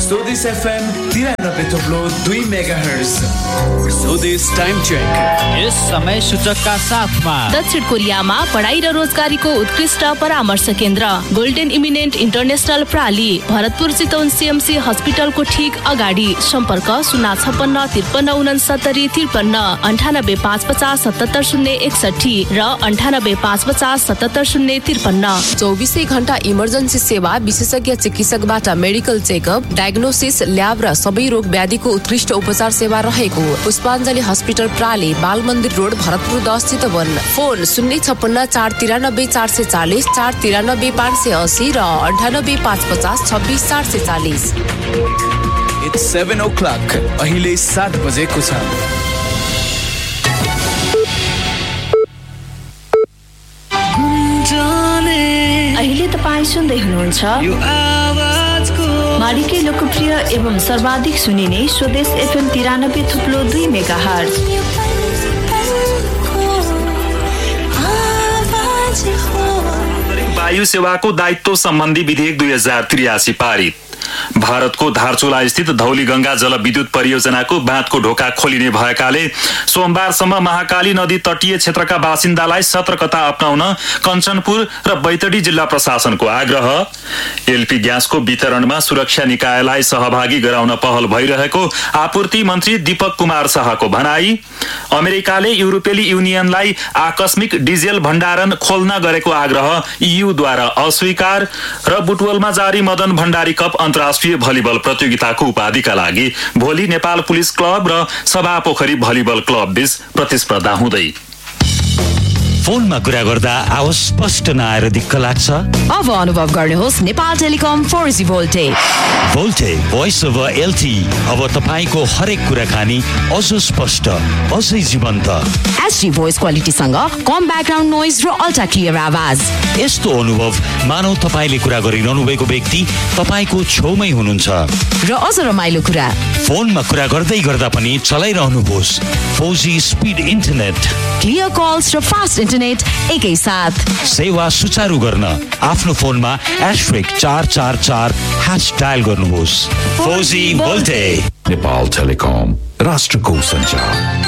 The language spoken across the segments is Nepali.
स्वदेश FM 93.2 मेगाहर्ज। स्वदेश टाइम चेक। यस समय सूचकका साथमा दक्षिण कोरियामा पढाइ र रोजगारीको उत्कृष्ट परामर्श केन्द्र golden eminent international प्राली, Bharatpur Chitwan CMC हस्पिटलको ठीक अगाडि। सम्पर्क 056 53 69 53 98 550 77 061 र 98 550 77 053। 24 घण्टा इमर्जेन्सी सेवा, विशेषज्ञ चिकित्सकबाट मेडिकल चेकअप, डायग्नोसिस, ल्याब र सबै रोग व्याधिको उत्कृष्ट उपचार सेवा रहेको पुष्पाञ्जली हस्पिटल प्राली, बाल मन्दिर रोड, भरतपुर 10 चितवन। फोन 056 493 440 493 580 र 98 550 26 440। It's 7 o'clock. अहिले 7 बजेको छ। अहिले तपाईँ सुन्दै हुनुहुन्छ मालिकै लोकप्रिय एवं सर्वाधिक सुनिने स्वदेश FM 93.2 मेगाहर्ज। वायु सेवाको दायित्व सम्बन्धी विधेयक 2083 पारित। भारतको धारचुला स्थित धौलीगंगा जलविद्युत परियोजनाको बाँधको ढोका खोलिने भएकाले सोमबारसम्म महाकाली नदी तटीय क्षेत्रका बासिन्दालाई सतर्कता अपनाउन कञ्चनपुर र बैतडी जिल्ला प्रशासनको आग्रह। एलपी ग्यासको वितरणमा सुरक्षा निकायलाई सहभागी गराउन पहल भइरहेको आपूर्ति मन्त्री दीपक कुमार शाहको भनाई। अमेरिकाले युरोपेली युनियनलाई आकस्मिक डिजेल भण्डारण खोल्न गरेको आग्रह EUद्वारा अस्वीकार। र बुटवलमा जारी मदन भण्डारी कप अन्तर्राष्ट्रिय भलिबल प्रतियोगिताको उपाधिका लागि भोलि नेपाल पुलिस क्लब र सभापोखरी भलिबल क्लब बीच प्रतिस्पर्धा हुँदै। फोनमा कुरा गर्दा आवाज स्पष्ट नआएर दिक्क लाग्छ? अब अनुभव गर्नुहोस् Nepal telecom 4G भोल्टे। भोल्टे voice over LTE अब तपाईको हरेक कुराकानी अझ स्पष्ट, अझै जीवन्त। HD भोइस क्वालिटीसँग कम ब्याकग्राउन्ड नोइज र अल्ट्रा क्लियर आवाज। यस्तो अनुभव मानौ तपाईले कुरा गरिरहनु भएको व्यक्ति तपाईको छेउमै हुनुहुन्छ। र अझ रमाइलो कुरा, फोनमा कुरा गर्दै गर्दा पनि चलाइरहनुहोस् 4G speed internet, clear calls र फास्ट इन्टरनेट एकै साथ। सेवा सुचारू गर्न आफ्नो फोनमा *444# डायल गर्नुहोस्। 4G भोल्टे। नेपाल टेलिकम, राष्ट्रको सञ्चार।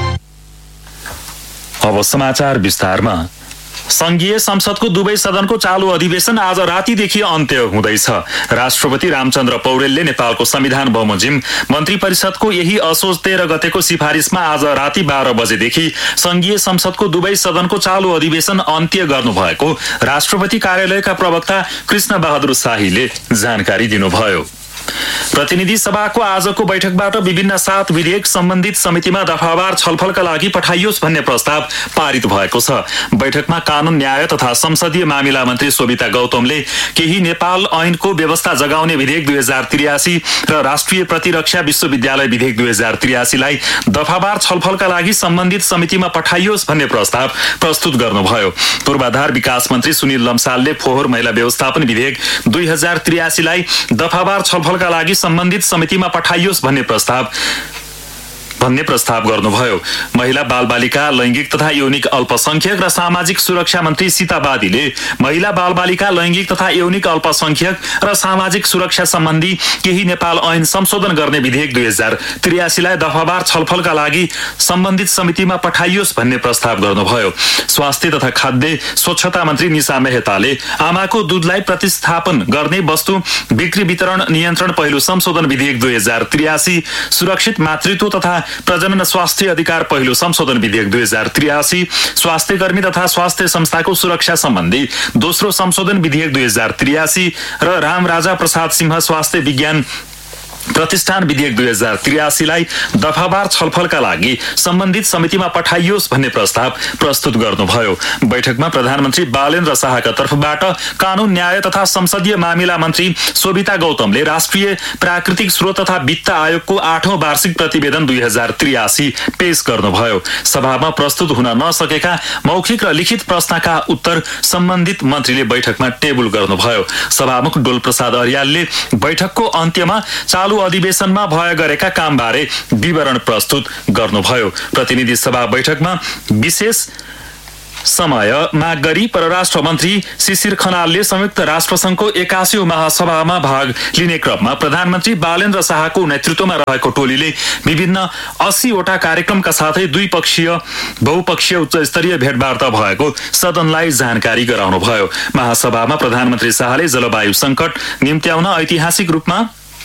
अब समाचार विस्तारमा। संघीय संसदको दुवै सदनको चालू अधिवेशन आज रातिदेखि अन्त्य हुँदैछ। राष्ट्रपति रामचन्द्र पौडेलले नेपालको संविधान बमोजिम मन्त्री परिषदको यही असोज 13 गतेको सिफारिसमा आज राति 12 बजेदेखि संघीय संसदको दुवै सदनको चालू अधिवेशन अन्त्य गर्नुभएको राष्ट्रपति कार्यालयका प्रवक्ता कृष्ण बहादुर शाहीले जानकारी दिनुभयो। प्रतिनिधि सभाको आजको बैठकबाट विभिन्न 7 विधेयक सम्बन्धित समितिमा दफावार छलफलका लागि पठाइयोस् भन्ने प्रस्ताव पारित भएको छ। बैठकमा कानून न्याय तथा संसदीय मामिला मन्त्री शोभिता गौतमले केही नेपाल ऐनको व्यवस्था जगाउने विधेयक 2083 र राष्ट्रिय प्रतिरक्षा विश्वविद्यालय विधेयक 2083 लाई दफावार छलफलका लागि सम्बन्धित समितिमा पठाइयोस् भन्ने प्रस्ताव प्रस्तुत गर्नुभयो। पूर्वाधार विकास मन्त्री सुनिल लम्सालले फोहोर मैला व्यवस्थापन विधेयक 2083 लाई दफावार छलफलका लागि सम्बन्धित समितिमा पठाइयोस् भन्ने प्रस्ताव गर्नुभयो। महिला बालबालिका, लैंगिक तथा यौनिक अल्पसंख्यक र सामाजिक सुरक्षा मन्त्री सीता बादीले महिला बालबालिका, लैंगिक तथा यौनिक अल्पसंख्यक र सामाजिक सुरक्षा सम्बन्धी केही नेपाल ऐन संशोधन गर्ने विधेयक 2083 लाई दफावार छलफलका लागि सम्बन्धित समितिमा पठाइयोस् भन्ने प्रस्ताव गर्नुभयो। स्वास्थ्य तथा खाद्य स्वच्छता मन्त्री निशा मेहताले आमाको दूधलाई प्रतिस्थापन गर्ने वस्तु बिक्री वितरण नियन्त्रण पहिलो संशोधन विधेयक 2083, सुरक्षित मातृत्व तथा प्रजनन स्वास्थ्य अधिकार पहिलो संशोधन विधेयक 2083, स्वास्थ्य कर्मी तथा स्वास्थ्य संस्थाको सुरक्षा सम्बन्धी दोस्रो संशोधन विधेयक 2083 र राम राजा प्रसाद सिंह स्वास्थ्य विज्ञान प्रतिष्ठान विधेयक 2083 लाई दफावार छलफलका लागि सम्बन्धित समितिमा पठाइयोस् भन्ने प्रस्ताव प्रस्तुत गर्नुभयो। बैठकमा प्रधानमन्त्री बालेन्द्र शाहका तर्फबाट कानून न्याय तथा संसदीय मामिला मन्त्री शोभिता गौतमले राष्ट्रिय प्राकृतिक स्रोत तथा वित्त आयोगको 8औं वार्षिक प्रतिवेदन 2083 पेश गर्नुभयो। सभामा प्रस्तुत हुन नसकेका मौखिक र लिखित प्रश्नका उत्तर सम्बन्धित मन्त्रीले बैठकमा टेबुल गर्नुभयो। सभामुख डोल प्रसाद अर्यालले बैठकको अन्त्यमा चालू अधिवेशनमा भए गरेका कामबारे विवरण प्रस्तुत गर्नुभयो। प्रतिनिधि सभा बैठकमा विशेष समय माग गरी परराष्ट्र मन्त्री शिशिर खनालले संयुक्त राष्ट्रसङ्घको 81औं महासभामा भाग लिने क्रममा प्रधानमन्त्री बालेन्द्र शाहको नेतृत्वमा रहेको टोलीले विभिन्न 80वटा कार्यक्रमका साथै द्विपक्षीय बहुपक्षीय उच्चस्तरीय भेटवार्ता भएको सदनलाई जानकारी गराउनुभयो। महासभामा प्रधानमन्त्री शाहले जलवायु संकट निम्त्याउन ऐतिहासिक रूपमा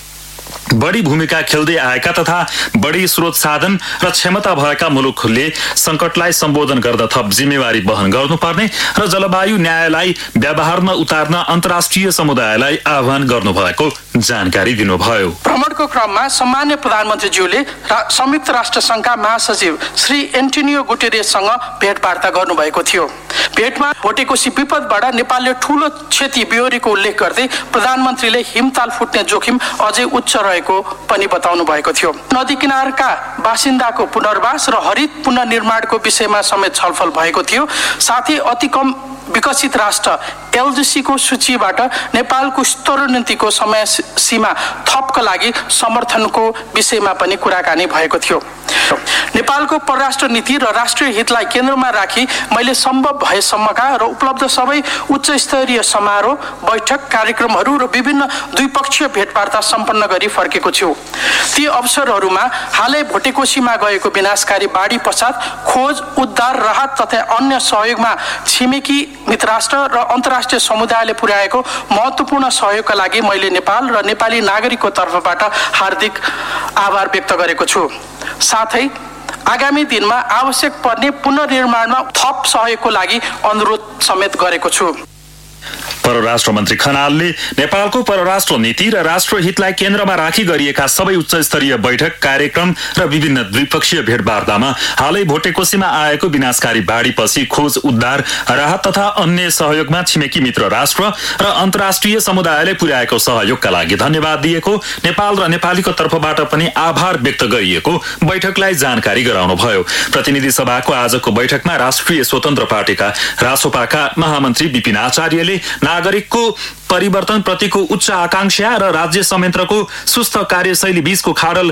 बढी भूमिका खेल्दै आएका तथा बढी स्रोत साधन र क्षमता भएका मुलुकले संकटलाई सम्बोधन गर्दा थप जिम्मेवारी वहन गर्नुपर्ने र जलवायु न्यायलाई व्यवहारमा उतार्न अन्तर्राष्ट्रिय समुदायलाई आह्वान गर्नुभएको जानकारी दिनुभयो। भ्रमणको क्रममा सम्मान्य प्रधानमन्त्रीज्यूले संयुक्त राष्ट्र संघका महासचिव श्री एन्टोनियो गुटेरेससँग भेटवार्ता गर्नुभएको थियो। भेटमा भोटेकोशी विपदबाट नेपालले ठूलो क्षति बेहोरेको उल्लेख गर्दै प्रधानमन्त्रीले हिमताल फुट्ने जोखिम अझै उच्च रहेको पनि बताउनु भएको थियो। नदी किनारका बासिन्दाको पुनर्वास र हरित पुनर्निर्माणको विषयमा समेत छलफल भएको थियो। साथै अति कम विकसित राष्ट्र एलजीसीको सूचीबाट नेपालको स्तरोन्नतिको समय सीमा थपका लागि समर्थनको विषयमा पनि कुराकानी भएको थियो। नेपालको परराष्ट्र नीति र राष्ट्रिय हितलाई केन्द्रमा राखी मैले सम्भव भएसम्मका र उपलब्ध सबै उच्च स्तरीय समारोह, बैठक, कार्यक्रमहरू र विभिन्न द्विपक्षीय भेटवार्ता सम्पन्न गरी फर्केको छु। ती अवसरहरूमा हालै भोटेकोशीमा गएको विनाशकारी बाढी पश्चात खोज, उद्धार, राहत तथा अन्य सहयोगमा छिमेकी मित्र राष्ट्र र अन्तर्राष्ट्रिय समुदायले पुर्याएको महत्त्वपूर्ण सहयोगका लागि मैले नेपाल र नेपाली नागरिकको तर्फबाट हार्दिक आभार व्यक्त गरेको छु। साथै आगामी दिनमा आवश्यक पर्ने पुनर्निर्माणमा थप सहयोगको लागि अनुरोध समेत गरेको छु। परराष्ट्र मन्त्री खनालले नेपालको परराष्ट्र नीति र राष्ट्र हितलाई केन्द्रमा राखी गरिएका सबै उच्च स्तरीय बैठक, कार्यक्रम र विभिन्न द्विपक्षीय भेटवार्तामा हालै भोटेकोशीमा आएको विनाशकारी बाढीपछि खोज, उद्धार, राहत तथा अन्य सहयोगमा छिमेकी मित्र राष्ट्र र अन्तर्राष्ट्रिय समुदायले पुर्याएको सहयोगका लागि धन्यवाद दिएको, नेपाल र नेपालीको तर्फबाट पनि आभार व्यक्त गरिएको बैठकलाई जानकारी गराउनुभयो। प्रतिनिधि सभाको आजको बैठकमा राष्ट्रिय स्वतन्त्र पार्टीका रासोपाका महामन्त्री विपिन आचार्यले नागरिकको परिवर्तन प्रतिको उच्च आकांक्षा र राज्य संयन्त्रको सुस्थ कार्यशैली बीचको खाडल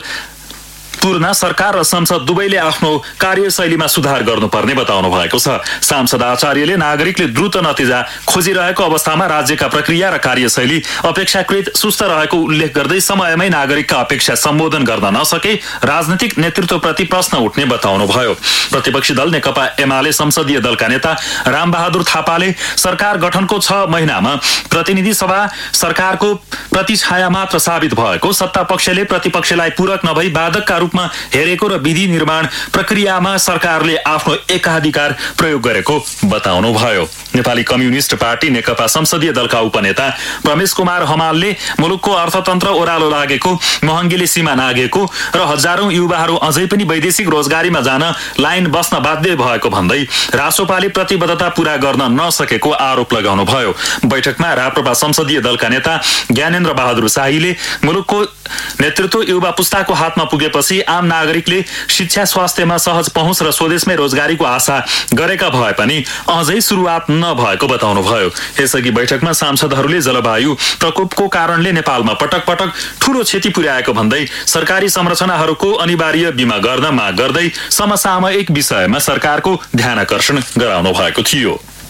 पूर्ण सरकार र संसद दुवैले आफ्नो कार्यशैलीमा सुधार गर्नुपर्ने बताउनु भएको छ। सांसद आचार्यले नागरिकले द्रुत नतिजा खोजिरहेको अवस्थामा राज्यका प्रक्रिया र कार्यशैली अपेक्षाकृत सुस्त रहेको उल्लेख गर्दै समयमै नागरिकका अपेक्षा सम्बोधन गर्न नसके राजनीतिक नेतृत्वप्रति प्रश्न उठ्ने बताउनुभयो। प्रतिपक्षी दल नेकपा एमाले संसदीय दलका नेता रामबहादुर थापाले सरकार गठनको 6 महिनामा प्रतिनिधि सभा सरकारको प्रतिछाया मात्र साबित भएको, सत्ता पक्षले प्रतिपक्षलाई पूरक नभई बाधकका रूपमा हेरेको र विधि निर्माण प्रक्रियामा सरकारले आफ्नो एकाधिकार प्रयोग गरेको बताउनुभयो। नेपाली कम्युनिस्ट पार्टी नेकपा संसदीय दलका उपनेता रमेश कुमार हमालले मुलुकको अर्थतन्त्र ओह्रालो लागेको, महँगीले सीमा नागेको र हजारौं युवाहरू अझै पनि वैदेशिक रोजगारीमा जान लाइन बस्न बाध्य भएको भन्दै रासोपाले प्रतिबद्धता पूरा गर्न नसकेको आरोप लगाउनुभयो। बैठकमा राप्रपा संसदीय दलका नेता ज्ञानेन्द्र बहादुर शाहीले मुलुकको नेतृत्व युवा पुस्ताको हातमा पुगेपछि आम नागरिकले शिक्षा, स्वास्थ्यमा सहज पहुँच र स्वदेशमै रोजगारीको आशा गरेका भए पनि अझै सुरुवात नभएको बताउनुभयो। यसअघि बैठकमा सांसदहरूले जलवायु प्रकोपको कारणले नेपालमा पटक पटक ठूलो क्षति पुर्याएको भन्दै सरकारी संरचनाहरूको अनिवार्य बीमा गर्न माग गर्दै समसामयिक विषयमा सरकारको ध्यानाकर्षण गराउनु भएको थियो।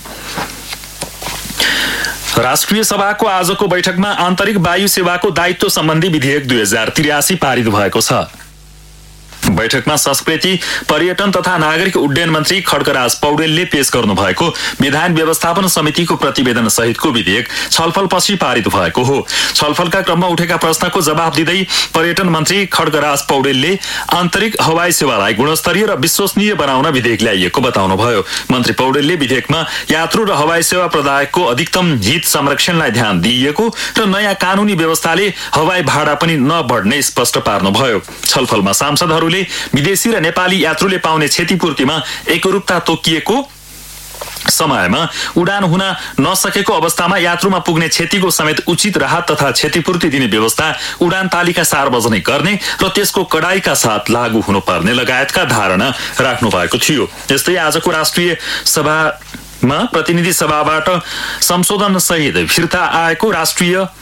राष्ट्रिय सभाको आजको बैठकमा आन्तरिक वायु सेवाको दायित्व सम्बन्धी विधेयक 2083 पारित भएको छ। बैठकमा संस्कृति, पर्यटन तथा नागरिक उड्डयन मन्त्री खड्गराज पौडेलले पेश गर्नुभएको विधान व्यवस्थापन समितिको प्रतिवेदन सहितको विधेयक छलफलपछि पारित भएको हो। छलफलका क्रममा उठेका प्रश्नको जवाफ दिँदै पर्यटन मन्त्री खड्गराज पौडेलले आन्तरिक हवाई सेवालाई गुणस्तरीय र विश्वसनीय बनाउन विधेयक ल्याइएको बताउनुभयो। मन्त्री पौडेलले विधेयकमा यात्रु र हवाई सेवा प्रदायकको अधिकतम हित संरक्षणलाई ध्यान दिइएको र नयाँ कानूनी व्यवस्थाले हवाई भाडा पनि नबढ्ने स्पष्ट पार्नुभयो। छलफलमा सांसदहरूले विदेशी र नेपाली यात्रुले पाउने क्षतिपूर्तिमा एकरूपता तोकिएको, समयमा उडान हुन नसकेको अवस्थामा यात्रुमा पुग्ने क्षतिको समेत उचित राहत तथा क्षतिपूर्ति दिने व्यवस्था, उडान तालिका सार्वजनिक गर्ने र त्यसको कडाइका साथ लागू हुनुपर्ने लगायतका धारणा राख्नु भएको थियो। यस्तै आजको राष्ट्रिय सभामा प्रतिनिधि सभाबाट संशोधन सहित फिर्ता आएको राष्ट्रिय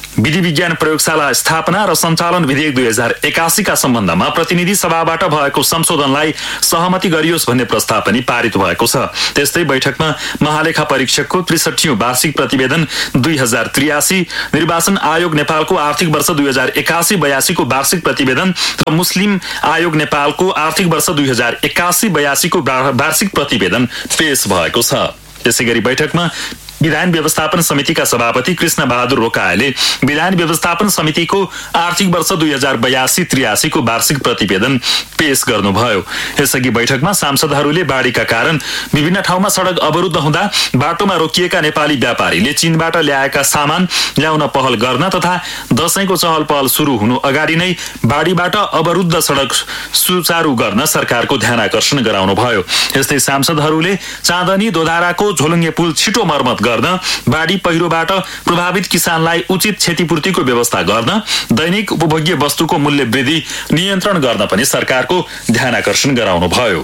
विधि विज्ञान प्रयोगशाला स्थापना र सञ्चालन विधेयक 2081 का सम्बन्धमा प्रतिनिधि सभाबाट भएको संशोधनलाई सहमति गरियोस् भन्ने प्रस्ताव पनि पारित भएको छ। त्यस्तै बैठकमा महालेखा परीक्षकको 63औं वार्षिक प्रतिवेदन 2083, निर्वाचन आयोग नेपालको आर्थिक वर्ष 2081-82 को वार्षिक प्रतिवेदन र मुस्लिम आयोग नेपालको आर्थिक वर्ष 2081-82 को वार्षिक प्रतिवेदन पेश भएको छ। त्यसैगरी बैठकमा विधान व्यवस्थापन समितिका सभापति कृष्ण बहादुर रोकाले विधान व्यवस्थापन समितिको आर्थिक वर्ष 2082-83 को वार्षिक प्रतिवेदन पेश गर्नुभयो। यसअघि बैठकमा सांसदहरूले बाढीका कारण विभिन्न ठाउँमा सडक अवरुद्ध हुँदा बाटोमा रोकिएका नेपाली व्यापारीले चीनबाट ल्याएका सामान ल्याउन पहल गर्न तथा दशैंको चहल पहल शुरू हुनु अगाडि नै बाढीबाट अवरुद्ध सडक सुचारू गर्न सरकारको ध्यानआकर्षण गराउनुभयो। यस्तै सांसदहरूले चाँदनी दोधाराको झोलुङ्गे पुल छिटो मर्मत गर्न, बाढी पहिरोबाट प्रभावित किसानलाई उचित क्षतिपूर्तिको व्यवस्था गर्न, दैनिक उपभोग्य वस्तुको मूल्य वृद्धि नियन्त्रण गर्न पनि सरकारको ध्यानआकर्षण गराउनुभयो।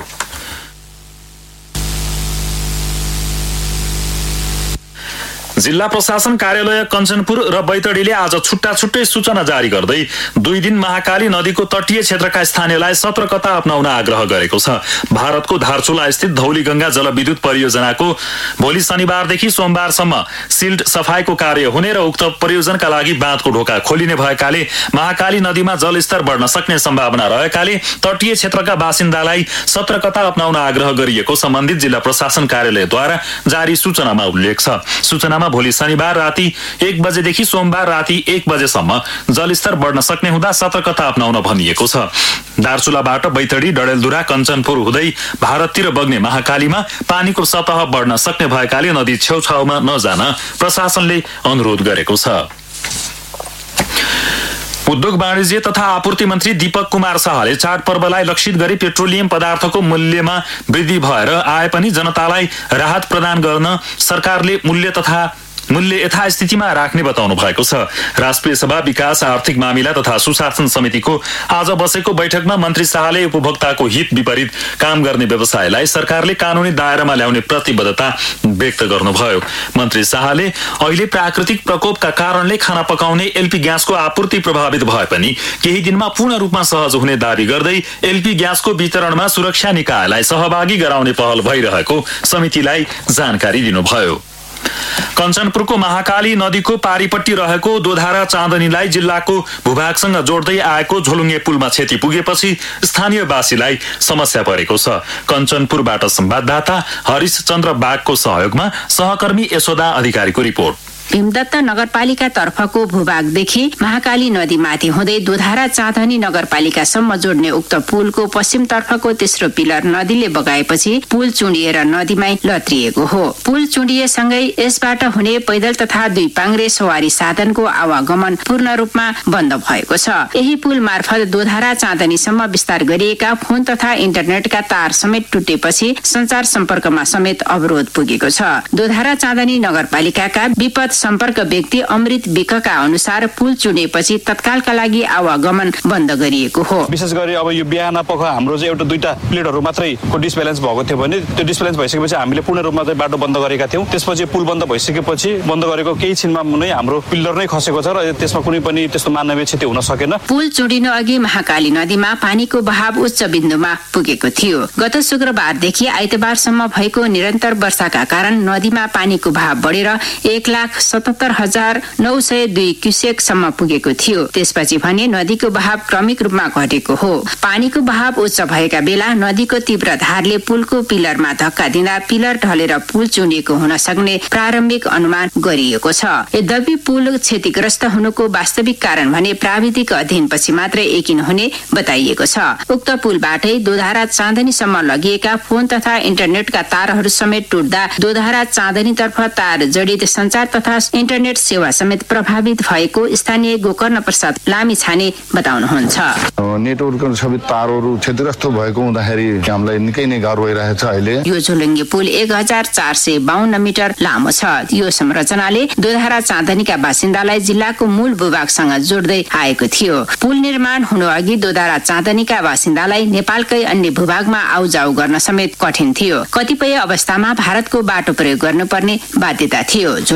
जिल्ला प्रशासन कार्यालय कञ्चनपुर र बैतडीले आज छुट्टै सूचना जारी गर्दै 2 दिन महाकाली नदीको तटीय क्षेत्रका स्थानीयलाई सतर्कता अपनाउन आग्रह गरेको छ। भारतको धारचुला स्थित धौलीगंगा जलविद्युत परियोजनाको भोलि शनिबारदेखि सोमबारसम्म सिल्ड सफाईको कार्य हुने र उक्त परियोजनाका लागि बाँधको ढोका खोलिने भएकाले महाकाली नदीमा जलस्तर बढ्न सक्ने सम्भावना रहेकाले तटीय क्षेत्रका बासिन्दालाई सतर्कता अपनाउन आग्रह गरिएको सम्बन्धित जिल्ला प्रशासन कार्यालयद्वारा जारी सूचनामा उल्लेख छ। सूचनामा भोलि शनिबार राति 1 बजेदेखि सोमबार राति 1 बजेसम्म जलस्तर बढ्न सक्ने हुँदा सतर्कता अपनाउन भनिएको छ। दार्चुलाबाट बैतडी, डडेलधुरा, कञ्चनपुर हुँदै भारततिर बग्ने महाकालीमा पानीको सतह बढ्न सक्ने भएकाले नदी छेउछाउमा नजान प्रशासनले अनुरोध गरेको छ। उद्योग वाणिज्य तथा आपूर्ति मन्त्री दीपक कुमार शाहले चाड पर्वलाई लक्षित गरी पेट्रोलियम पदार्थको मूल्यमा वृद्धि भएर आए पनि जनतालाई राहत प्रदान गर्न सरकारले मूल्य यथास्थितिमा राख्ने बताउनु भएको छ। राष्ट्रिय सभा विकास, आर्थिक मामिला तथा सुशासन समितिको आज बसेको बैठकमा मन्त्री शाहले उपभोक्ताको हित विपरीत काम गर्ने व्यवसायलाई सरकारले कानूनी दायरामा ल्याउने प्रतिबद्धता व्यक्त गर्नुभयो। मन्त्री शाहले अहिले प्राकृतिक प्रकोपका कारणले खाना पकाउने एलपी ग्यासको आपूर्ति प्रभावित भए पनि केही दिनमा पूर्ण रूपमा सहज हुने दावी गर्दै एलपी ग्यासको वितरणमा सुरक्षा निकायलाई सहभागी गराउने पहल भइरहेको समितिलाई जानकारी दिनुभयो। कञ्चनपुरको महाकाली नदीको पारीपट्टि रहेको दोधारा चाँदनीलाई जिल्लाको भूभागसँग जोड्दै आएको झोलुङ्गे पुलमा क्षति पुगेपछि स्थानीयवासीलाई समस्या परेको छ। कञ्चनपुरबाट संवाददाता हरिश चन्द्र बागको सहयोगमा सहकर्मी यशोदा अधिकारीको रिपोर्ट। भीमदत्त नगरपालिका तर्फको भूभागदेखि महाकाली नदीमाथि हुँदै दोधारा चाँदनी नगरपालिकासम्म जोड्ने उक्त पुलको पश्चिम तर्फको तेस्रो पिलर नदीले बगाएपछि पुल चुडिएर नदीमै लत्रिएको हो। पुल चुडिएसँगै यसबाट हुने पैदल तथा 2 पाङ्ग्रे सवारी साधनको आवागमन पूर्ण रूपमा बन्द भएको छ। यही पुल मार्फत दोधारा चाँदनीसम्म विस्तार गरिएका फोन तथा इन्टरनेटका तार समेत टुटेपछि संचार सम्पर्कमा समेत अवरोध पुगेको छ। दोधारा चाँदनी नगरपालिकाका विपद सम्पर्क व्यक्ति अमृत विकका अनुसार पुल चुनेपछि तत्कालका लागि आवागमन बन्द गरिएको हो। विशेष गरी अब यो बिहान पख हाम्रो चाहिँ एउटा 2टा प्लेटहरू मात्रै को डिसब्यालेन्स भएको थियो भने त्यो डिसब्यालेन्स भइसकेपछि हामीले पूर्ण रूपमा चाहिँ बाटो बन्द गरेका थियौं। त्यसपछि पुल बन्द भइसकेपछि बन्द गरेको केही छिनमा नै हाम्रो पिल्लर नै खसेको छ र त्यसमा कुनै पनि त्यस्तो मानवीय क्षति हुन सकेन। पुल चुडिनु अघि महाकाली नदीमा पानीको बहाव उच्च बिन्दुमा पुगेको थियो। गत शुक्रबारदेखि आइतबारसम्म भएको निरन्तर वर्षाका कारण नदीमा पानीको बहाव बढेर 1,77,902 क्युसेकसम्म पुगेको थियो। त्यसपछि भने नदीको बहाव क्रमिक रूपमा घटेको हो। पानीको बहाव उच्च भएका बेला नदीको तीव्र धारले पुलको पिलरमा धक्का दिँदा पिलर ढलेर पुल चुनिएको हुन सक्ने प्रारम्भिक अनुमान गरिएको छ। यद्यपि पुल क्षतिग्रस्त हुनुको वास्तविक कारण भने प्राविधिक अध्ययनपछि मात्र यकिन हुने बताइएको छ। उक्त पुलबाटै दोधारा चाँदनीसम्म लगिएका फोन तथा इन्टरनेटका तारहरू समेत टुट्दा दोधारा चाँदनीतर्फ तार जडित संचार तथा इन्टरनेट सेवा समेत प्रभावित भएको स्थानीय गोकर्ण प्रसाद लामिछाने बताउनुहुन्छ। नेटवर्कको सबै तारहरू क्षतिग्रस्त भएको हुँदाखेरि हामीलाई निकै नै गाह्रो भइरहेछ। अहिले यो झोलुङ्गे पुल 1452 मिटर लामो छ। यो संरचनाले दोधारा चाँदनीका बासिन्दालाई जिल्लाको मूल भूभागसँग जोड्दै आएको थियो। पुल निर्माण हुनु अघि दोधारा चाँदनीका बासिन्दालाई नेपालकै अन्य भूभागमा आउजाउ गर्न समेत कठिन थियो। कतिपय अवस्थामा भारतको बाटो प्रयोग गर्नुपर्ने बाध्यता थियो। झोलुङ्गे पुल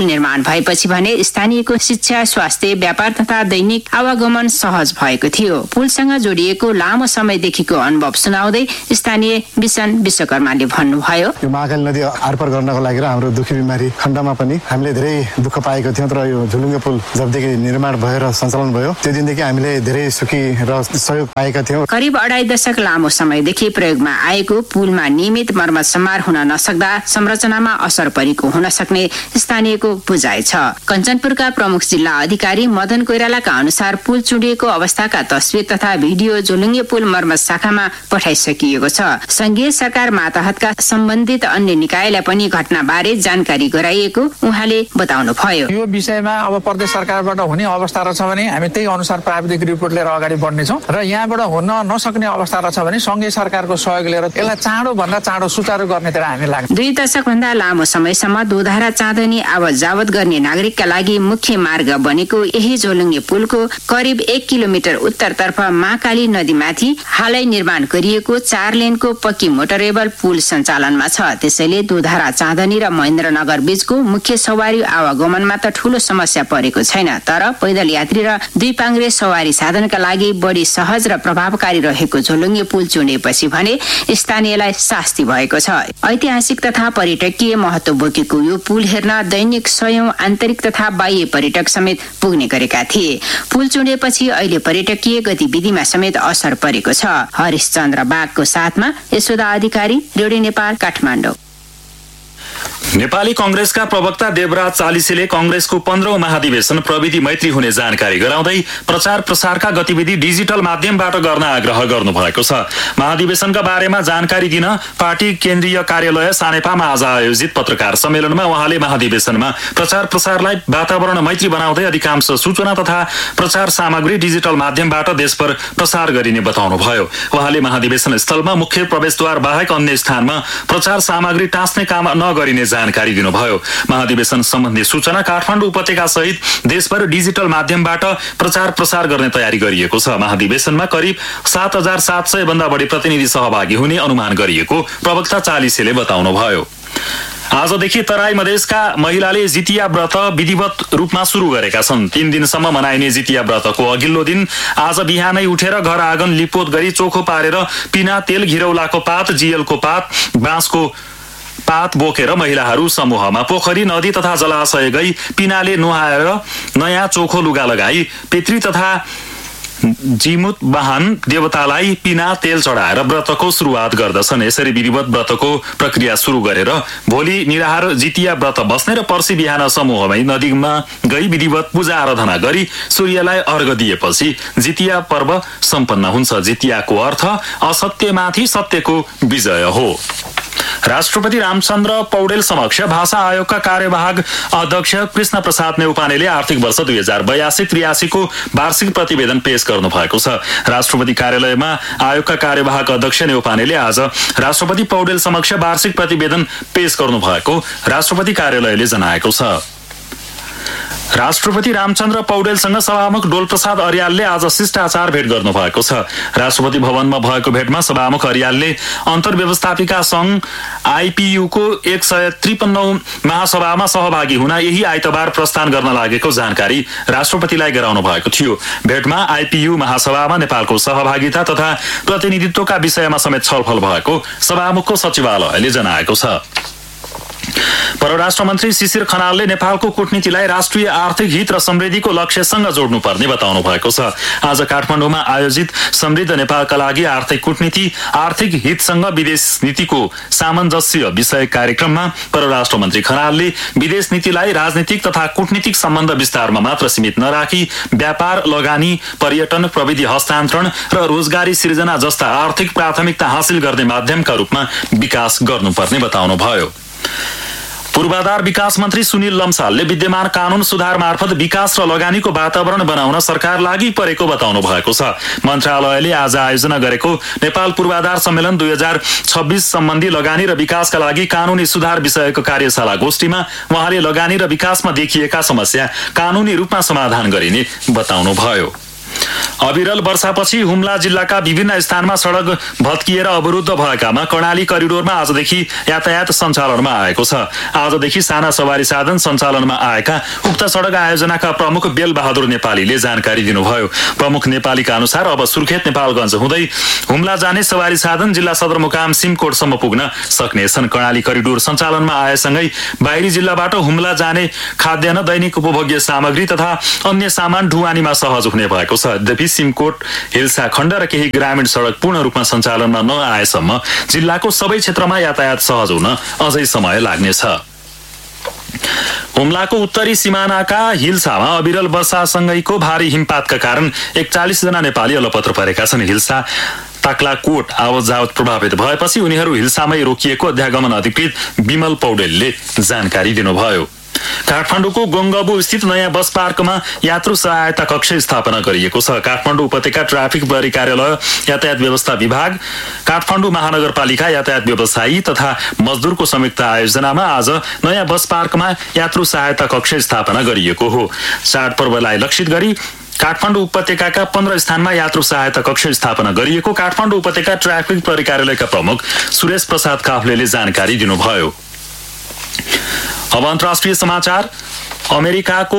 पुल निर्माण भएपछि भने स्थानीयको शिक्षा, स्वास्थ्य, व्यापार तथा दैनिक आवागमन सहज भएको थियो। पुलसँग जोडिएको लामो समयदेखिको अनुभव सुनाउँदै स्थानीय विसन विश्वकर्माले भन्नुभयो, यो महाकाली नदी आरपार गर्नको लागि र हाम्रो दुखी बिमारी खण्डमा पनि हामीले धेरै दुःख पाएको थियौँ। तर यो झुलुङ्गे पुल जबदेखि निर्माण भएर सञ्चालन भयो त्यो दिनदेखि हामीले धेरै सुखी र सहयोग पाएका थियौँ। करिब 2.5 दशक लामो समयदेखि प्रयोगमा आएको पुलमा नियमित मर्मत समार हुन नसक्दा संरचनामा असर परेको हुन सक्ने स्थानीयको बुझाइ छ। कञ्चनपुरका प्रमुख जिल्ला अधिकारी मदन कोइरालाका अनुसार पुल चुडिएको अवस्थाका तस्बिर तथा भिडियो झुलुङ्गे पुल मर्मत शाखामा पठाइसकिएको छ। संघीय सरकार मातहतका सम्बन्धित अन्य निकायलाई पनि घटनाबारे जानकारी गराइएको उहाँले बताउनु भयो। यो विषयमा अब प्रदेश सरकारबाट हुने अवस्था रहेछ भने हामी त्यही अनुसार प्राविधिक रिपोर्ट लिएर अगाडि बढ्नेछौँ र यहाँबाट हुन नसक्ने अवस्था रहेछ भने संघीय सरकारको सहयोग लिएर यसलाई चाँडो भन्दा चाँडो सुचारू गर्नेतिर हामी लाग्छौँ। 2 दशक भन्दा लामो समयसम्म दोधारा चाँदनी आवत जावत गर्ने नागरिकका लागि मुख्य मार्ग बनेको यही झोलुङ्गे पुलको करिब 1 किलोमिटर उत्तरतर्फ महाकाली नदीमाथि हालै निर्माण गरिएको 4 लेनको पक्की मोटरेबल पुल सञ्चालनमा छ। त्यसैले दोधारा चाँदनी र महेन्द्रनगर बीचको मुख्य सवारी आवागमनमा त ठूलो समस्या परेको छैन, तर पैदल यात्री र 2 पाङ्ग्रे सवारी साधनका लागि बढी सहज र प्रभावकारी रहेको झोलुङ्गे पुल चुनेपछि भने स्थानीयलाई शास्ति भएको छ। ऐतिहासिक तथा पर्यटकीय महत्व बोकेको यो पुल हेर्न दैनिक सयौं आन्तरिक तथा बाह्य पर्यटक समेत पुग्ने गरेका थिए। पुल चुनेपछि अहिले पर्यटकीय गतिविधिमा समेत असर परेको छ। हरिशचन्द्र बागको साथमा यशोदा अधिकारी, रेडियो नेपाल, काठमाडौँ। नेपाली कांग्रेसका प्रवक्ता देवराज चालिसेले कांग्रेसको 15औं महाधिवेशन प्रविधि मैत्री हुने जानकारी गराउँदै प्रचार प्रसारका गतिविधि डिजिटल माध्यमबाट गर्न आग्रह गर्नु भएको छ। महाधिवेशनका बारेमा जानकारी दिन पार्टी केन्द्रीय कार्यालय सानेपामा आज आयोजित पत्रकार सम्मेलनमा उहाँले महाधिवेशनमा प्रचार प्रसारलाई वातावरण मैत्री बनाउँदै अधिकांश सूचना तथा प्रचार सामग्री डिजिटल माध्यमबाट देशभर प्रसार गरिने बताउनुभयो। उहाँले महाधिवेशन स्थलमा मुख्य प्रवेशद्वार बाहेक अन्य स्थानमा प्रचार सामग्री टाँस्ने काम नगरिने जानकारी दिनुभयो। महाधिवेशन सम्बन्धी सूचना काठमाडौँ उपत्यका सहित देशभर डिजिटल माध्यमबाट प्रचार प्रसार गर्ने तयारी गरिएको छ। महाधिवेशनमा करिब 7,700 भन्दा बढी प्रतिनिधि सहभागी हुने अनुमान गरिएको प्रवक्ता चालिसेले बताउनुभयो। आजदेखि तराई मधेसका महिलाले जितिया व्रत विधिवत रूपमा सुरु गरेका छन्। 3 दिनसम्म मनाइने जितिया व्रतको अघिल्लो दिन आज बिहानै उठेर घर आँगन लिपोत गरी चोखो पारेर पिना, तेल, घिरौलाको पात, जियलको पात, बाँसको पात बोकेर महिलाहरू समूहमा पोखरी, नदी तथा जलाशय गई पिनाले नुहाएर नयाँ चोखो लुगा लगाई पितृ तथा जिमुत वाहन देवतालाई पिना, तेल चढाएर व्रतको सुरुवात गर्दछन्। यसरी विधिवत व्रतको प्रक्रिया सुरु गरेर भोलि निराहार जितिया व्रत बस्ने र पर्सि बिहान समूहमै नदीमा गई विधिवत पूजा आराधना गरी सूर्यलाई अर्घ दिएपछि जितिया पर्व सम्पन्न हुन्छ। जितियाको अर्थ असत्यमाथि सत्यको विजय हो। राष्ट्रपति रामचन्द्र पौडेल समक्ष भाषा आयोगका कार्यवाहक अध्यक्ष कृष्ण प्रसाद नेउपानेले आर्थिक वर्ष 2082-83 को वार्षिक प्रतिवेदन पेश गर्नु भएको छ। राष्ट्रपति कार्यालयमा आयोगका कार्यवाहक अध्यक्ष नेउपानेले आज राष्ट्रपति पौडेल समक्ष वार्षिक प्रतिवेदन पेश गर्नु भएको राष्ट्रपति कार्यालयले जनाएको छ। राष्ट्रपति रामचन्द्र पौडेलसँग सभामुख डोलप्रसाद अर्यालले आज शिष्टाचार भेट गर्नु भएको छ। राष्ट्रपति भवनमा भएको भेटमा सभामुख अर्यालले अन्तर्व्यवस्थापिका संघ आईपीयू को 153औं महासभामा सहभागी हुन यही आइतबार प्रस्थान गर्न लागेको जानकारी राष्ट्रपतिलाई गराउनु भएको थियो। भेटमा आईपीयू महासभामा नेपालको सहभागिता तथा प्रतिनिधित्वका विषयमा समेत छलफल भएको सभामुखको सचिवालयले जनाएको छ। परराष्ट्र मन्त्री शिशिर खनालले नेपालको कूटनीतिलाई राष्ट्रिय आर्थिक हित र समृद्धिको लक्ष्यसँग जोड्नुपर्ने बताउनु भएको छ। आज काठमाडौँमा आयोजित समृद्ध नेपालका लागि आर्थिक कूटनीति, आर्थिक हितसँग विदेश नीतिको सामञ्जस्य विषय कार्यक्रममा परराष्ट्र मन्त्री खनालले विदेश नीतिलाई राजनीतिक तथा कूटनीतिक सम्बन्ध विस्तारमा मात्र सीमित नराखी व्यापार, लगानी, पर्यटन, प्रविधि हस्तान्तरण र रोजगारी सृजना जस्ता आर्थिक प्राथमिकता हासिल गर्ने माध्यमका रूपमा विकास गर्नुपर्ने बताउनुभयो। पूर्वाधार विकास मन्त्री सुनिल लम्सालले विद्यमान कानून सुधार मार्फत विकास र लगानीको वातावरण बनाउन सरकार लागि परेको बताउनु भएको छ। मन्त्रालयले आज आयोजना गरेको नेपाल पूर्वाधार सम्मेलन 2026 सम्बन्धी लगानी र विकासका लागि कानूनी सुधार विषयको कार्यशाला गोष्ठीमा उहाँले लगानी र विकासमा देखिएका समस्या कानूनी रूपमा समाधान गरिने बताउनुभयो। अविरल वर्षापछि हुम्ला जिल्लाका विभिन्न स्थानमा सडक भत्किएर अवरुद्ध भएकामा कर्णाली करिडोरमा आजदेखि यातायात सञ्चालनमा आएको छ। आजदेखि साना सवारी साधन सञ्चालनमा आएका उक्त सडक आयोजनाका प्रमुख बेलबहादुर नेपालीले जानकारी दिनुभयो। प्रमुख नेपालीका अनुसार अब सुर्खेत नेपालगञ्ज हुँदै हुम्ला जाने सवारी साधन जिल्ला सदरमुकाम सिमकोटसम्म पुग्न सक्नेछन्। कर्णाली करिडोर सञ्चालनमा आएसँगै बाहिरी जिल्लाबाट हुम्ला जाने खाद्यान्न, दैनिक उपभोग्य सामग्री तथा अन्य सामान ढुवानीमा सहज हुने भएको छ। यद्यपि सिमकोट, हिल्सा खण्ड र केही ग्रामीण सडक पूर्ण रूपमा सञ्चालनमा नआएसम्म जिल्लाको सबै क्षेत्रमा यातायात सहज हुन अझै समय लाग्नेछ। हुम्लाको उत्तरी सिमानाका हिल्सामा अविरल वर्षासँगैको भारी हिमपातका कारण 41 जना नेपाली अलपत्र परेका छन्। हिल्सा ताक्लाकोट आवत जावत प्रभावित भएपछि उनीहरू हिल्सामै रोकिएको अध्यागमन अधिकृत विमल पौडेलले जानकारी दिनुभयो। काठमाडौँको गङ्गबु स्थित नयाँ बस पार्कमा यात्रु सहायता कक्ष स्थापना गरिएको छ। काठमाडौँ उपत्यका ट्राफिक प्रहरी कार्यालय, यातायात व्यवस्था विभाग, काठमाडौँ महानगरपालिका यातायात व्यवसायी तथा मजदुरको संयुक्त आयोजनामा आज नयाँ बस पार्कमा यात्रु सहायता कक्ष स्थापना गरिएको हो। चाडपर्वलाई लक्षित गरी काठमाडौँ उपत्यकाका 15 स्थानमा यात्रु सहायता कक्ष स्थापना गरिएको काठमाडौँ उपत्यका ट्राफिक प्रहरी कार्यालयका प्रमुख सुरेश प्रसाद काफ्लेले जानकारी दिनुभयो। अब अन्तर्राष्ट्रिय समाचार। अमेरिकाको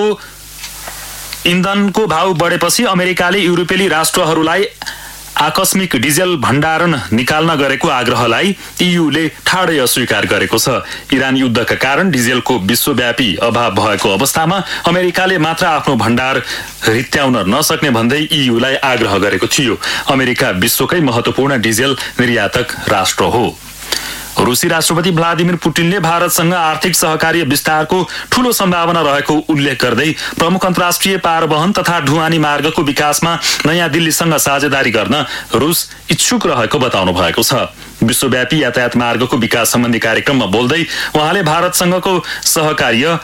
इन्धनको भाव बढेपछि अमेरिकाले युरोपेली राष्ट्रहरूलाई आकस्मिक डिजेल भण्डारण निकाल्न गरेको आग्रहलाई ईयूले ठाडै अस्वीकार गरेको छ। इरान युद्धका कारण डिजेलको विश्वव्यापी अभाव भएको अवस्थामा अमेरिकाले मात्र आफ्नो भण्डार रित्याउन नसक्ने भन्दै ईयूलाई आग्रह गरेको थियो। अमेरिका विश्वकै महत्त्वपूर्ण डिजेल निर्यातक राष्ट्र हो। रुसी राष्ट्रपति भ्लादिमिर पुटिनले भारतसँग आर्थिक सहकार्य विस्तारको ठूलो सम्भावना रहेको उल्लेख गर्दै प्रमुख अन्तर्राष्ट्रिय पारवहन तथा ढुवानी मार्गको विकासमा नयाँ दिल्लीसँग साझेदारी गर्न रुस इच्छुक रहेको बताउनु भएको छ। विश्वव्यापी यातायात मार्गको विकास सम्बन्धी कार्यक्रममा बोल्दै उहाँले भारतसँगको सहकार्य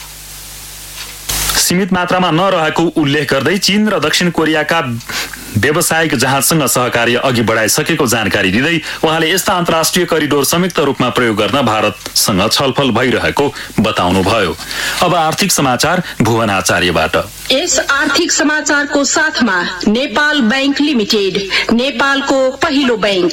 सीमित मात्रामा नरहेको उल्लेख गर्दै चीन र दक्षिण कोरियाका व्यावसायिक जहाजसँग सहकार्य अघि बढाइसकेको जानकारी दिँदै उहाँले यस्ता अन्तर्राष्ट्रिय करिडोर संयुक्त रूपमा प्रयोग गर्न भारतसँग छलफल भइरहेको बताउनुभयो। अब आर्थिक समाचार भुवन आचार्यबाट। यस आर्थिक समाचारको साथमा नेपाल बैंक लिमिटेड, नेपालको पहिलो बैंक।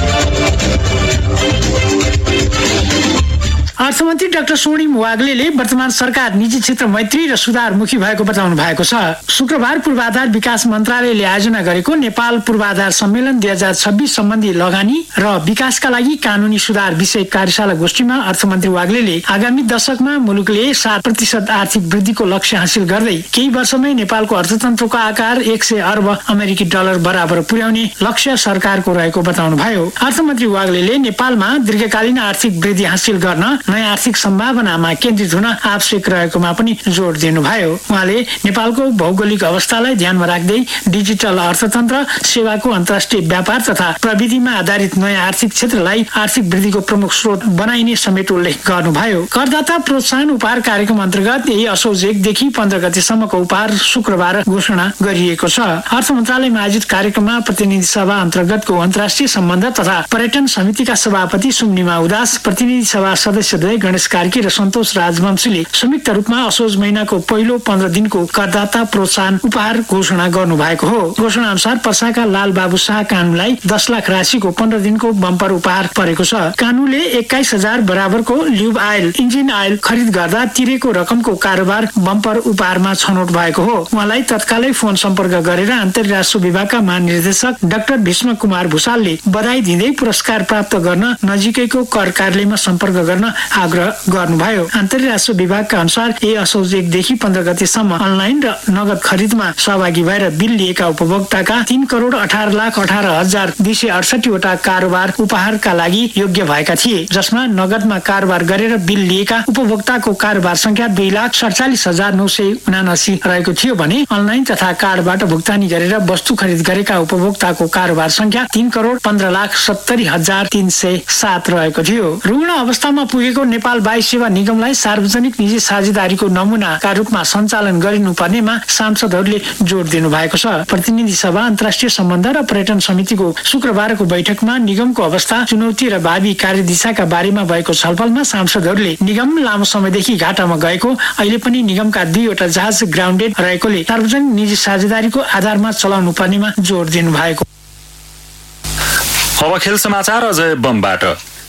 अर्थमन्त्री डाक्टर स्वर्णिम वाग्लेले वर्तमान सरकार निजी क्षेत्र मैत्री र सुधारमुखी भएको बताउनु भएको छ। शुक्रबार पूर्वाधार विकास मन्त्रालयले आयोजना गरेको नेपाल पूर्वाधार सम्मेलन 2026 सम्बन्धी लगानी र विकासका लागि कानूनी सुधार विषय कार्यशाला गोष्ठीमा अर्थमन्त्री वाग्लेले आगामी दशकमा मुलुकले 7% आर्थिक वृद्धिको लक्ष्य हासिल गर्दै केही वर्षमै नेपालको अर्थतन्त्रको आकार 100 अर्ब अमेरिकी डलर बराबर पुर्याउने लक्ष्य सरकारको रहेको बताउनुभयो। अर्थमन्त्री वाग्लेले नेपालमा दीर्घकालीन आर्थिक वृद्धि हासिल गर्न नयाँ आर्थिक सम्भावनामा केन्द्रित हुन आवश्यक रहेकोमा पनि जोड दिनुभयो। उहाँले नेपालको भौगोलिक अवस्थालाई ध्यानमा राख्दै डिजिटल अर्थतन्त्र, सेवाको अन्तर्राष्ट्रिय व्यापार तथा प्रविधिमा आधारित नयाँ आर्थिक क्षेत्रलाई आर्थिक वृद्धिको प्रमुख स्रोत बनाइने समेत उल्लेख गर्नुभयो। करदाता प्रोत्साहन उपहार कार्यक्रम अन्तर्गत यही असोज 1 देखि 15 गतेसम्मको उपहार शुक्रबार घोषणा गरिएको छ। अर्थ मन्त्रालयमा आयोजित कार्यक्रममा प्रतिनिधि सभा अन्तर्गतको अन्तर्राष्ट्रिय सम्बन्ध तथा पर्यटन समितिका सभापति सुम्निमा उदास, प्रतिनिधि सभा सदस्य गणेश कार्की र सन्तोष राजवंशीले संयुक्त रूपमा असोज महिनाको पहिलो 15 दिनको करदाता प्रोत्साहन उपहार घोषणा गर्नु भएको हो। घोषणा अनुसार पर्साका लाल बाबु शाह कानुलाई 10 लाख राशिको 15 दिनको बम्पर उपहार परेको छ। कानुले 21,000 बराबरको ल्युब आयल, इन्जिन आयल खरिद गर्दा तिरेको रकमको कारोबार बम्पर उपहारमा छनौट भएको हो। उहाँलाई तत्कालै फोन सम्पर्क गरेर अन्तर्राष्ट्रिय राजस्व विभागका महानिर्देशक डाक्टर भीष्म कुमार भूषालले बधाई दिँदै पुरस्कार प्राप्त गर्न नजिकैको कर कार्यालयमा सम्पर्क गर्न आग्रह गर्नुभयो। अन्तर्राष्ट्रिय राजस्व विभागका अनुसार यही असोज 1 देखि 15 गतेसम्म अनलाइन र नगद खरिदमा सहभागी भएर बिल लिएका उपभोक्ताका 3,18,18,268 वटा कारोबार उपहारका लागि योग्य भएका थिए, जसमा नगदमा कारोबार गरेर बिल लिएका उपभोक्ताको कारोबार संख्या 2,47,979 रहेको थियो भने अनलाइन तथा कार्डबाट भुक्तानी गरेर वस्तु खरिद गरेका उपभोक्ताको कारोबार संख्या 3,15,70,307 रहेको थियो। रुग्ण अवस्थामा पुगे पुगेको नेपाल वायु सेवा निगमलाई सार्वजनिक निजी साझेदारीको नमुनाका रूपमा सञ्चालन गरिनुपर्नेमा सांसदहरूले जोड दिनु भएको छ। प्रतिनिधि सभा अन्तर्राष्ट्रिय सम्बन्ध र पर्यटन समितिको शुक्रबारको बैठकमा निगमको अवस्था, चुनौती र भावी कार्यदिशाका बारेमा भएको छलफलमा सांसदहरूले निगम लामो समयदेखि घाटामा गएको, अहिले पनि निगमका 2वटा जहाज ग्राउन्डेड रहेकोले सार्वजनिक निजी साझेदारीको आधारमा चलाउनु पर्नेमा जोड दिनु भएको। अब खेल समाचार अजय बमबाट।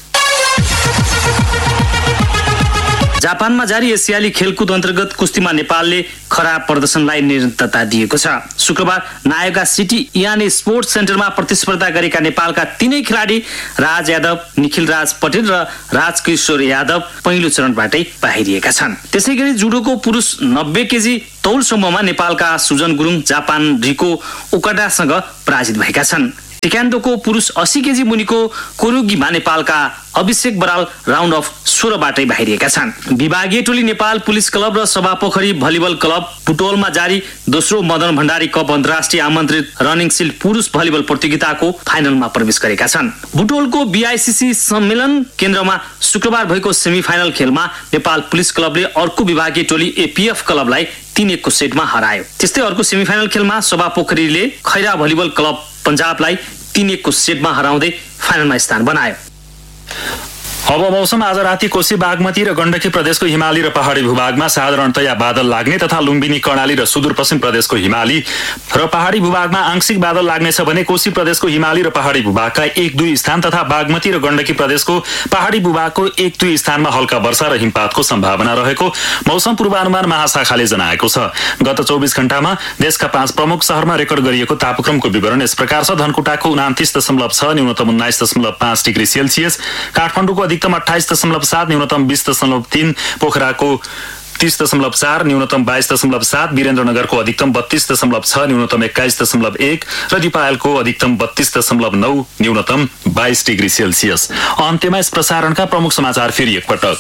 जापानमा जारी एसियाली खेलकुद अन्तर्गत कुस्तीमा नेपालले खराब प्रदर्शनलाई निरन्तरता दिएको छ। शुक्रबार नायोगा सिटी इयाने स्पोर्ट्स सेन्टरमा प्रतिस्पर्धा गरेका नेपालका 3 खेलाडी राज यादव, निखिल राज पटेल र राजकिशोर यादव पहिलो चरणबाटै बाहिरिएका छन्। त्यसैगरी जुडोको पुरुष 90 केजी तौल समूहमा नेपालका सुजन गुरुङ जापान रिको ओकाडासँग पराजित भएका छन्। टेक्वान्डोको पुरुष 80 केजी मुनिको कोरुगीमा नेपालका अभिषेक बराल राउन्ड अफ 16बाटै बाहिरिएका छन्। विभागीय टोली नेपाल पुलिस क्लब र सभापोखरी भलिबल क्लब बुटोलमा जारी दोस्रो मदन भण्डारी कप अन्तर्राष्ट्रिय आमन्त्रित रनिङ सिल्ड पुरुष भलिबल प्रतियोगिताको फाइनलमा प्रवेश गरेका छन्। बुटोलको बीआईसीसी सम्मेलन केन्द्रमा शुक्रबार भएको सेमिफाइनल खेलमा नेपाल पुलिस क्लबले अर्को विभागीय टोली एपीएफ क्लबलाई 3-1 को सेटमा हरायो। त्यस्तै अर्को सेमिफाइनल खेलमा सभापोखरीले खैरा भलिबल क्लब पन्जाबलाई 3-1 को सेटमा हराउँदै फाइनलमा स्थान बनायो। अब मौसम। आज राति कोशी, बागमती र गण्डकी प्रदेशको हिमाली र पहाडी भूभागमा साधारणतया बादल लाग्ने तथा लुम्बिनी, कर्णाली र सुदूरपश्चिम प्रदेशको हिमाली र पहाडी भूभागमा आंशिक बादल लाग्नेछ भने कोशी प्रदेशको हिमाली र पहाडी भूभागका 1-2 स्थान तथा बागमती र गण्डकी प्रदेशको पहाडी भूभागको 1-2 स्थानमा हल्का वर्षा र हिमपातको सम्भावना रहेको मौसम पूर्वानुमान महाशाखाले जनाएको छ। गत 24 घण्टामा देशका 5 प्रमुख शहरमा रेकर्ड गरिएको तापक्रमको विवरण यस प्रकार छ। धनकुटाको 29.6, न्यूनतम 19.5 डिग्री सेल्सियस, काठमाडौँको अधिकतम 28.7, न्यूनतम 20.3, पोखराको 30.4, न्यूनतम 22.7, वीरेन्द्रनगरको अधिकतम 32.6, न्यूनतम 21.1 र दिपायलको अधिकतम 32.9, न्यूनतम 22 डिग्री सेल्सियस। अन्त्यमा यस प्रसारणका प्रमुख समाचार फेरि एकपटक।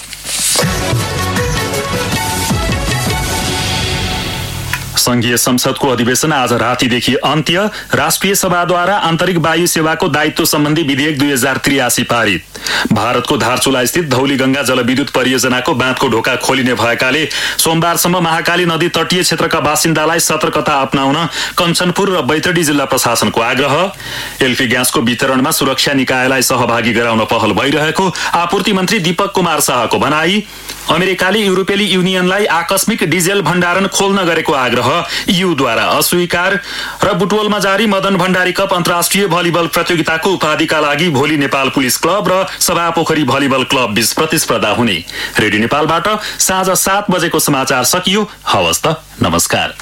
संघीय संसदको अधिवेशन आज रातिदेखि अन्त्य। राष्ट्रिय सभाद्वारा आन्तरिक वायु सेवाको दायित्व सम्बन्धी विधेयक 2083 पारित। भारतको धारचुला स्थित धौलीगंगा जलविद्युत परियोजनाको बाँधको ढोका खोलिने भएकाले सोमबारसम्म महाकाली नदी तटीय क्षेत्रका बासिन्दालाई सतर्कता अपनाउन कञ्चनपुर र बैतडी जिल्ला प्रशासनको आग्रह। एलपी ग्यासको वितरणमा सुरक्षा निकायलाई सहभागी गराउन पहल भइरहेको आपूर्ति मन्त्री दीपक कुमार शाहको भनाई। अमेरिकाले युरोपेली युनियनलाई आकस्मिक डिजेल भण्डारण खोल्न गरेको आग्रह ईयूद्वारा अस्वीकार। र बुटवलमा जारी मदन भण्डारी कप अन्तर्राष्ट्रिय भलिबल प्रतियोगिताको उपाधिका लागि भोलि नेपाल पुलिस क्लब र सभापोखरी भलिबल क्लब बीच प्रतिस्पर्धा हुने। रेडियो नेपालबाट साँझ 7 बजेको समाचार सकियो। हवस् त, नमस्कार।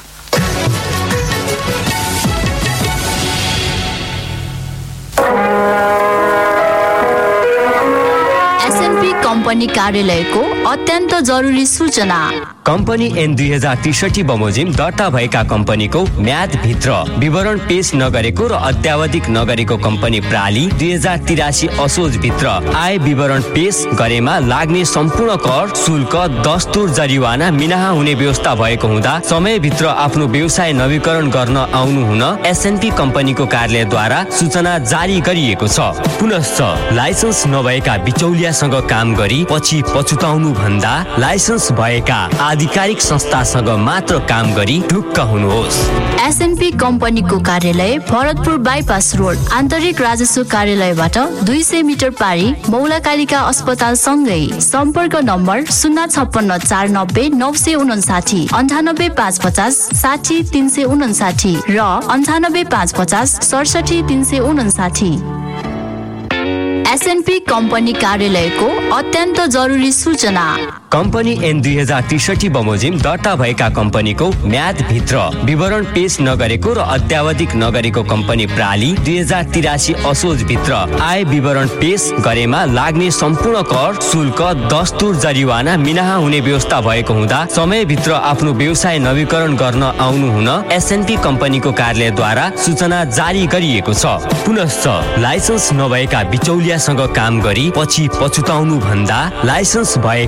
एसएनपी कम्पनी कार्यालयको अत्यन्त जरुरी सूचना। कम्पनी एन 2063 बमोजिम दर्ता भएका कम्पनीको म्याद भित्र विवरण पेश नगरेको र अत्यावधिक नगरेको कम्पनी प्राली 2083 असोज भित्र आय विवरण पेश गरेमा लाग्ने सम्पूर्ण कर, शुल्क, दस्तुर, जरिवाना मिनाहा हुने व्यवस्था भएको हुँदा समयभित्र आफ्नो व्यवसाय नवीकरण गर्न आउनु हुन एसएनपी कम्पनीको कार्यालयद्वारा सूचना जारी गरिएको छ। पुनश्च लाइसेन्स नभएका बिचौलियासँग काम गरी पछि पछुताउनु भन्दा लाइसेन्स भएका आधिकारिक संस्थासँग मात्र काम गरी ढुक्क हुनुहोस्। एसएनपी कम्पनीको कार्यालय भरतपुर बाइपास रोड, आन्तरिक राजस्व कार्यालयबाट 200 मिटर पारी, मौलाकालिका अस्पताल सँगै। सम्पर्क नम्बर 056 490 959, 98 550 60 359 र 98 550 67 359। एसएनपी कम्पनी कार्यालयको अत्यन्त जरुरी सूचना। कम्पनी एन 2063 बमोजिम दर्ता भएका कम्पनीको म्याद भित्र विवरण पेश नगरेको र अत्यावधिक नगरेको कम्पनी प्राली 2083 असोज भित्र आय विवरण पेश गरेमा लाग्ने सम्पूर्ण कर, शुल्क, दस्तुर, जरिवाना मिनाहा हुने व्यवस्था भएको हुँदा समयभित्र आफ्नो व्यवसाय नवीकरण गर्न आउनु हुन एसएनपी कम्पनीको कार्यालयद्वारा सूचना जारी गरिएको छ। पुनश्च लाइसेन्स नभएका बिचौलियासँग काम गरी पछि पछुताउनु भन्दा लाइसेन्स भएका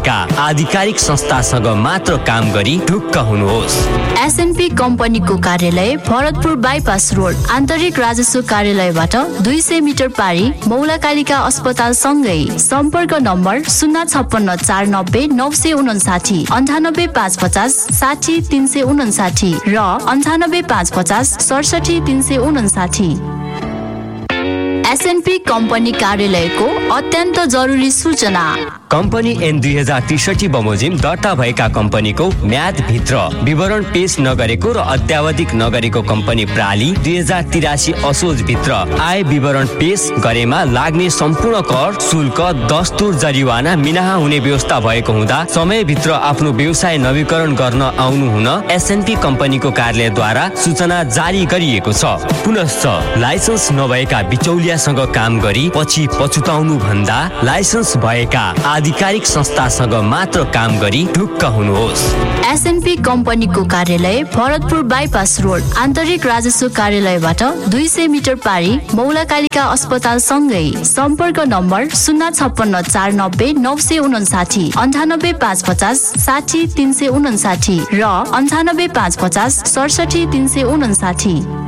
आधिकारिक संस्थासँग मात्र काम गरी ढुक्क हुनुहोस्। एसएनपी कम्पनीको कार्यालय भरतपुर बाइपास रोड आन्तरिक राजस्व कार्यालयबाट 200 मिटर पारी मौलाकालिका अस्पताल सँगै। सम्पर्क नम्बर 056 490 959 98 550 60 359 र 98 550 67 359। एसएनपी कम्पनी कार्यालयको अत्यन्त जरुरी सूचना। कम्पनी एन 2063 बमोजिम दर्ता भएका कम्पनीको म्याद भित्र विवरण पेश नगरेको र अत्यावधिक नगरेको कम्पनी प्राली 2083 असोज भित्र आय विवरण पेश गरेमा लाग्ने सम्पूर्ण कर शुल्क दस्तुर जरिवाना मिनाहा हुने व्यवस्था भएको हुँदा समयभित्र आफ्नो व्यवसाय नवीकरण गर्न आउनु हुन एसएनपी कम्पनीको कार्यालयद्वारा सूचना जारी गरिएको छ। पुनश्च लाइसेन्स नभएका बिचौलियासँग काम गरी पछि पछुताउनु भन्दा लाइसेन्स भएका आधिकारिक संस्थासँग मात्र काम गरी ढुक्क हुनुहोस्। एसएनपी कम्पनीको कार्यालय भरतपुर बाइपास रोड आन्तरिक राजस्व कार्यालयबाट 200 मिटर पारी मौलाकालिका अस्पताल सँगै। सम्पर्क नम्बर 056 490 959 98 550 60 359 र 98 550 67 359।